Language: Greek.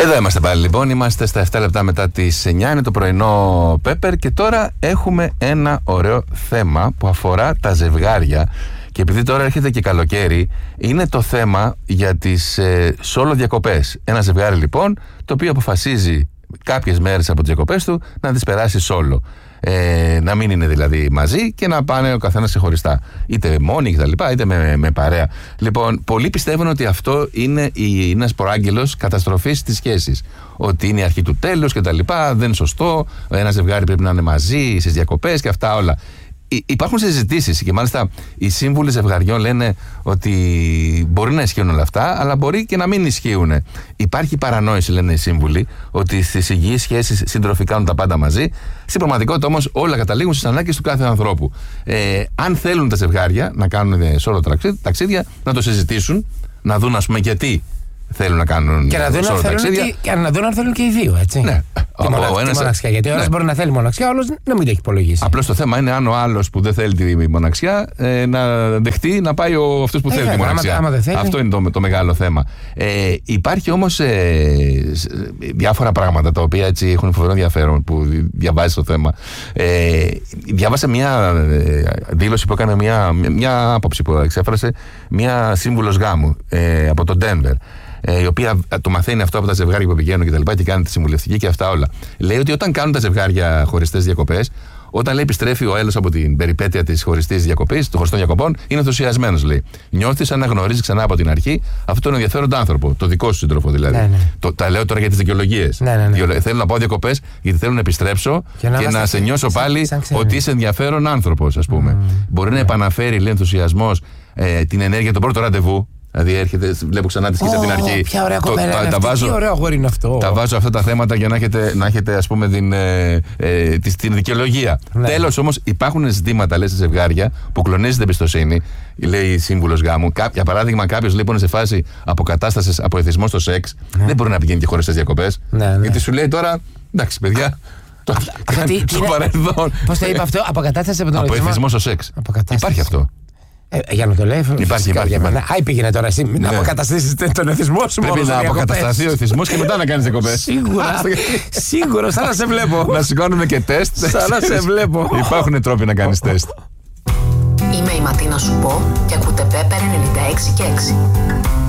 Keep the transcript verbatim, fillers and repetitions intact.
Εδώ είμαστε πάλι λοιπόν, είμαστε στα επτά λεπτά μετά τις εννιά, είναι το πρωινό Πέπερ και τώρα έχουμε ένα ωραίο θέμα που αφορά τα ζευγάρια και επειδή τώρα έρχεται και καλοκαίρι, είναι το θέμα για τις ε, σόλο διακοπές. Ένα ζευγάρι λοιπόν το οποίο αποφασίζει κάποιες μέρες από τις διακοπές του να τις περάσει σόλο. Ε, να μην είναι δηλαδή μαζί και να πάνε ο καθένας ξεχωριστά. Είτε μόνοι κτλ., είτε με, με παρέα. Λοιπόν, πολλοί πιστεύουν ότι αυτό είναι ένας προάγγελος καταστροφής στις σχέσεις. Ότι είναι η αρχή του τέλους κτλ. Δεν είναι σωστό. Ένα ζευγάρι πρέπει να είναι μαζί στις διακοπές και αυτά όλα. Υπάρχουν συζητήσεις και μάλιστα οι σύμβουλοι ζευγαριών λένε ότι μπορεί να ισχύουν όλα αυτά, αλλά μπορεί και να μην ισχύουν. Υπάρχει παρανόηση, λένε οι σύμβουλοι, ότι στις υγιείς σχέσεις σύντροφοι κάνουν τα πάντα μαζί. Στην πραγματικότητα όμως όλα καταλήγουν στις ανάγκες του κάθε ανθρώπου. Ε, αν θέλουν τα ζευγάρια να κάνουν σόλο ταξίδια, να το συζητήσουν, να δουν ας πούμε γιατί θέλουν να κάνουν και να δουν σόλο ταξίδια. Και, και να δουν αν θέλουν και οι δύο, έτσι. Ναι. Τη, μονα, ο, ο, τη μοναξιά. Γιατί ο ένας ναι. μπορεί να θέλει μοναξιά, ο άλλος να μην το έχει υπολογίσει. Απλώς το θέμα είναι αν ο άλλος που δεν θέλει τη μοναξιά ε, να δεχτεί να πάει ο, αυτός που ε, θέλει ε, τη μοναξιά. Άμα, άμα δεν θέλει. Αυτό είναι το, το μεγάλο θέμα. Ε, υπάρχει όμως ε, διάφορα πράγματα τα οποία έτσι έχουν φοβερό ενδιαφέρον που διαβάζει το θέμα. Ε, διάβασα μια δήλωση που έκανε, μια, μια άποψη που εξέφρασε μια σύμβουλος γάμου ε, από το Denver. Η οποία το μαθαίνει αυτό από τα ζευγάρια που πηγαίνουν και τα λοιπά και κάνει τη συμβουλευτική και αυτά όλα. Λέει ότι όταν κάνουν τα ζευγάρια χωριστές διακοπές, όταν λέει επιστρέφει ο άλλος από την περιπέτεια της χωριστής διακοπής, των χωριστών διακοπών, είναι ενθουσιασμένος, λέει. Νιώθει σαν να γνωρίζει ξανά από την αρχή αυτόν τον ενδιαφέροντα άνθρωπο, το δικό σου σύντροφο δηλαδή. Ναι, ναι. Το, τα λέω τώρα για τις δικαιολογίες. Ναι, ναι, ναι. Θέλω να πάω διακοπές γιατί θέλω να επιστρέψω και να, και να σε νιώσω σαν, πάλι σαν ότι είσαι ενδιαφέρον άνθρωπος, ας πούμε. Mm, Μπορεί ναι. να επαναφέρει, λέει, ενθουσιασμός ε, την ενέργεια του πρώτου ραντεβού. Δηλαδή έρχεται, βλέπω ξανά τη σχέση από την αρχή. Ποια ωραία κοπέλα είναι αυτή, τι ωραίο αγόρι είναι αυτό. Τα βάζω αυτά τα θέματα για να έχετε, να έχετε ας πούμε την, ε, ε, την δικαιολογία. Ναι. Τέλος όμως υπάρχουν ζητήματα, λέει, σε ζευγάρια που κλονίζεται εμπιστοσύνη, λέει η σύμβουλος γάμου. Για παράδειγμα, κάποιος λέει που είναι σε φάση αποκατάστασης από εθισμό στο σεξ, ναι. δεν μπορεί να πηγαίνει και χωριστές διακοπές. Ναι, ναι. Γιατί σου λέει τώρα, εντάξει παιδιά. Το, τι, το παρελθόν. Πώς το είπα αυτό, αποκατάσταση από τον εθισμό. Από εθισμό στο σεξ. Υπάρχει αυτό. Ε, για να το λέει, υπάρχει, υπάρχει. Άι πήγαινε τώρα εσύ να αποκαταστήσεις τον εθισμό σου. Πρέπει να αποκατασταθεί ο εθισμός και μετά να κάνεις διακοπές. Σίγουρα. Σίγουρα, σαν να σε βλέπω. Να σηκώνουμε και τεστ. Σαν να σε βλέπω. Υπάρχουν τρόποι να κάνεις τεστ. Είμαι η Ματίνα Σουπό και ακούτε Πέπερ ενενήντα έξι και έξι.